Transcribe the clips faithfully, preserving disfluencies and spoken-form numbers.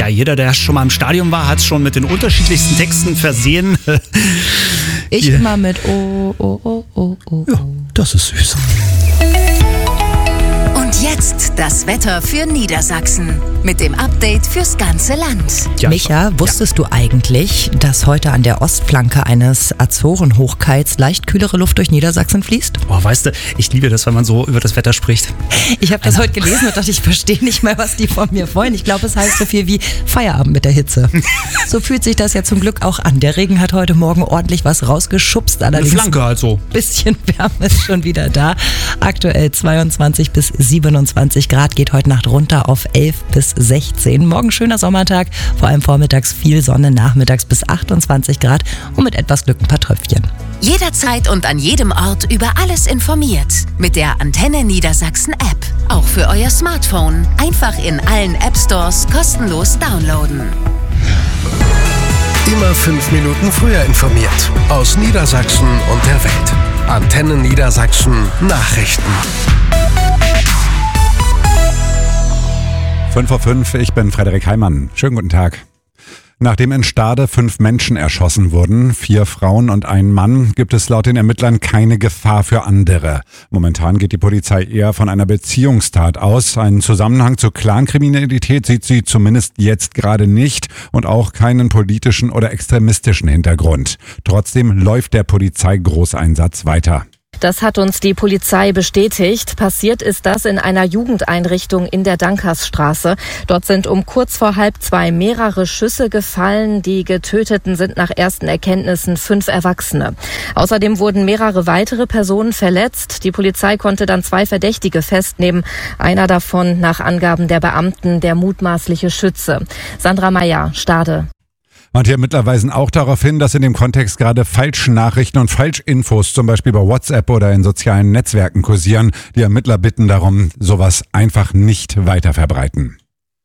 Ja, jeder, der schon mal im Stadion war, hat es schon mit den unterschiedlichsten Texten versehen. Ich Hier. immer mit oh, oh, oh, oh, oh. Ja, das ist süß. Und jetzt das Wetter für Niedersachsen mit dem Update fürs ganze Land. Ja, Micha, wusstest ja. du eigentlich, dass heute an der Ostflanke eines Azorenhochkeits leicht kühlere Luft durch Niedersachsen fließt? Oh, weißt du, ich liebe das, wenn man so über das Wetter spricht. Ich habe das heute gelesen und dachte, ich verstehe nicht mehr, was die von mir wollen. Ich glaube, es heißt so viel wie Feierabend mit der Hitze. So fühlt sich das ja zum Glück auch an. Der Regen hat heute Morgen ordentlich was rausgeschubst. Eine Flanke halt so. Ein bisschen Wärme ist schon wieder da. Aktuell zweiundzwanzig bis siebenundzwanzig Grad, geht heute Nacht runter auf elf bis sechzehn. Morgen schöner Sommertag, vor allem vormittags viel Sonne, nachmittags bis achtundzwanzig Grad und mit etwas Glück ein paar Tröpfchen. Jederzeit und an jedem Ort über alles informiert. Mit der Antenne Niedersachsen App. Auch für euer Smartphone. Einfach in allen App Stores kostenlos downloaden. Immer fünf Minuten früher informiert. Aus Niedersachsen und der Welt. Antenne Niedersachsen Nachrichten. fünf Uhr fünf, ich bin Frederik Heimann. Schönen guten Tag. Nachdem in Stade fünf Menschen erschossen wurden, vier Frauen und ein Mann, gibt es laut den Ermittlern keine Gefahr für andere. Momentan geht die Polizei eher von einer Beziehungstat aus. Einen Zusammenhang zur Clankriminalität sieht sie zumindest jetzt gerade nicht und auch keinen politischen oder extremistischen Hintergrund. Trotzdem läuft der Polizeigroßeinsatz weiter. Das hat uns die Polizei bestätigt. Passiert ist das in einer Jugendeinrichtung in der Dankersstraße. Dort sind um kurz vor halb zwei mehrere Schüsse gefallen. Die Getöteten sind nach ersten Erkenntnissen fünf Erwachsene. Außerdem wurden mehrere weitere Personen verletzt. Die Polizei konnte dann zwei Verdächtige festnehmen. Einer davon nach Angaben der Beamten der mutmaßliche Schütze. Sandra Meyer, Stade. Und hier Ermittler weisen auch darauf hin, dass in dem Kontext gerade Falschnachrichten und Falschinfos zum Beispiel bei WhatsApp oder in sozialen Netzwerken kursieren. Die Ermittler bitten darum, sowas einfach nicht weiter verbreiten.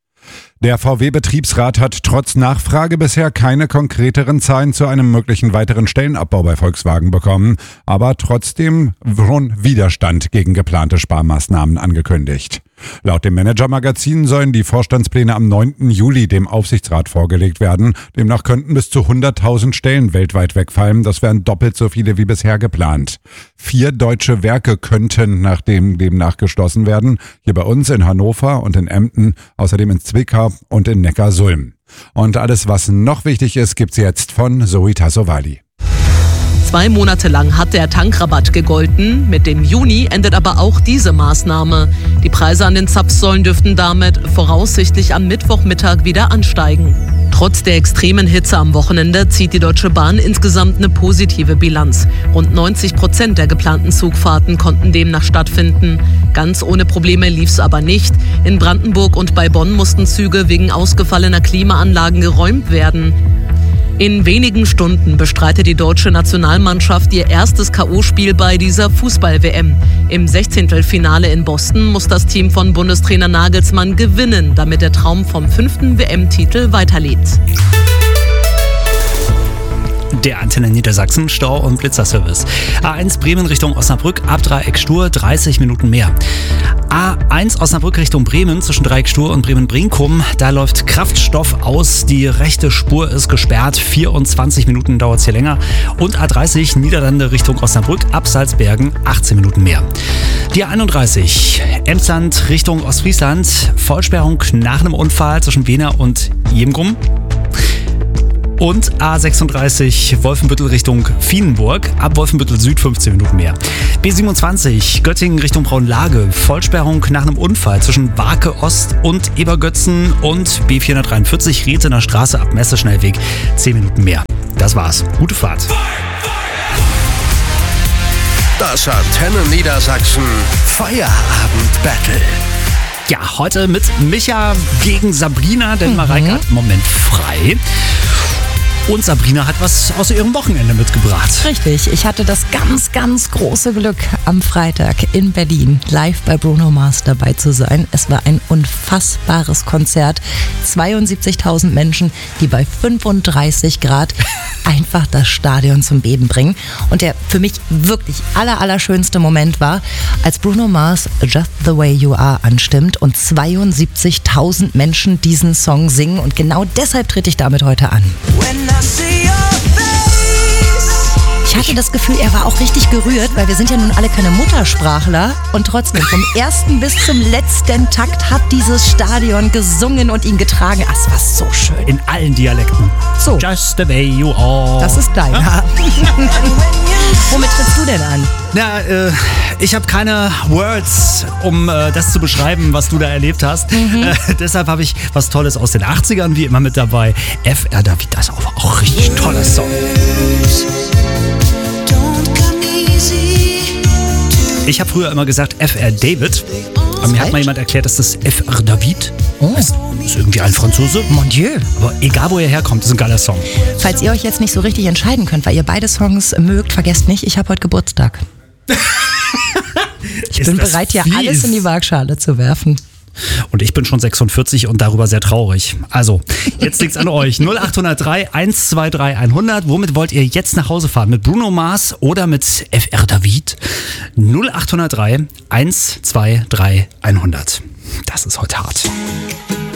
Der V W-Betriebsrat hat trotz Nachfrage bisher keine konkreteren Zahlen zu einem möglichen weiteren Stellenabbau bei Volkswagen bekommen, aber trotzdem schon Widerstand gegen geplante Sparmaßnahmen angekündigt. Laut dem Manager-Magazin sollen die Vorstandspläne am neunten Juli dem Aufsichtsrat vorgelegt werden. Demnach könnten bis zu hunderttausend Stellen weltweit wegfallen. Das wären doppelt so viele wie bisher geplant. Vier deutsche Werke könnten nachdem demnach geschlossen werden. Hier bei uns in Hannover und in Emden, außerdem in Zwickau und in Neckarsulm. Und alles, was noch wichtig ist, gibt's jetzt von Zoe Tassovali. Zwei Monate lang hat der Tankrabatt gegolten. Mit dem Juni endet aber auch diese Maßnahme. Die Preise an den Zapfsäulen dürften damit voraussichtlich am Mittwochmittag wieder ansteigen. Trotz der extremen Hitze am Wochenende zieht die Deutsche Bahn insgesamt eine positive Bilanz. Rund neunzig Prozent der geplanten Zugfahrten konnten demnach stattfinden. Ganz ohne Probleme lief es aber nicht. In Brandenburg und bei Bonn mussten Züge wegen ausgefallener Klimaanlagen geräumt werden. In wenigen Stunden bestreitet die deutsche Nationalmannschaft ihr erstes K O-Spiel bei dieser Fußball-W M. Im Sechzehntelfinale in Boston muss das Team von Bundestrainer Nagelsmann gewinnen, damit der Traum vom fünften W M-Titel weiterlebt. Der Antenne Niedersachsen Stau- und Blitzerservice. A eins Bremen Richtung Osnabrück, ab Dreieck Stur, dreißig Minuten mehr. A eins Osnabrück Richtung Bremen, zwischen Dreieck Stur und Bremen-Brinkum, da läuft Kraftstoff aus, die rechte Spur ist gesperrt, vierundzwanzig Minuten dauert es hier länger. Und A dreißig Niederlande Richtung Osnabrück, ab Salzbergen, achtzehn Minuten mehr. Die A einunddreißig Emsland Richtung Ostfriesland, Vollsperrung nach einem Unfall zwischen Wena und Jemgum. Und A sechsunddreißig Wolfenbüttel Richtung Vienenburg, ab Wolfenbüttel Süd fünfzehn Minuten mehr. B siebenundzwanzig Göttingen Richtung Braunlage, Vollsperrung nach einem Unfall zwischen Warke Ost und Ebergötzen und B vierhundertdreiundvierzig Rethener Straße ab Messeschnellweg, zehn Minuten mehr. Das war's. Gute Fahrt. Das Antenne Niedersachsen Feierabend-Battle. Ja, heute mit Micha gegen Sabrina, denn Mhm. Mareike hat im Moment frei. Und Sabrina hat was aus ihrem Wochenende mitgebracht. Richtig, ich hatte das ganz, ganz große Glück, am Freitag in Berlin live bei Bruno Mars dabei zu sein. Es war ein unfassbares Konzert. zweiundsiebzigtausend Menschen, die bei fünfunddreißig Grad einfach das Stadion zum Beben bringen. Und der für mich wirklich aller, aller schönste Moment war, als Bruno Mars Just the Way You Are anstimmt und zweiundsiebzigtausend Menschen diesen Song singen. Und genau deshalb trete ich damit heute an. Ich hatte das Gefühl, er war auch richtig gerührt, weil wir sind ja nun alle keine Muttersprachler. Und trotzdem, vom ersten bis zum letzten Takt hat dieses Stadion gesungen und ihn getragen. Ach, es war so schön. In allen Dialekten. So. Just the way you are. Das ist deiner. Ja. Womit trittst du denn an? Na, äh, ich habe keine Words, um äh, das zu beschreiben, was du da erlebt hast. Mhm. Äh, deshalb habe ich was Tolles aus den achtzigern, wie immer mit dabei. F R David, das ist auch, auch richtig toller Song. Ich habe früher immer gesagt F R David. Aber mir hat mal jemand erklärt, dass das F R David oh. ist, ist irgendwie ein Franzose. Mon Dieu. Aber egal, wo er herkommt, ist ein geiler Song. Falls ihr euch jetzt nicht so richtig entscheiden könnt, weil ihr beide Songs mögt, vergesst nicht, ich habe heute Geburtstag. Ich bin bereit, hier alles in die Waagschale zu werfen. Und ich bin schon sechsundvierzig und darüber sehr traurig. Also, jetzt liegt's an euch. null acht null drei eins zwei drei hundert. Womit wollt ihr jetzt nach Hause fahren? Mit Bruno Mars oder mit F R David? null acht null drei eins zwei drei hundert. Das ist heute hart.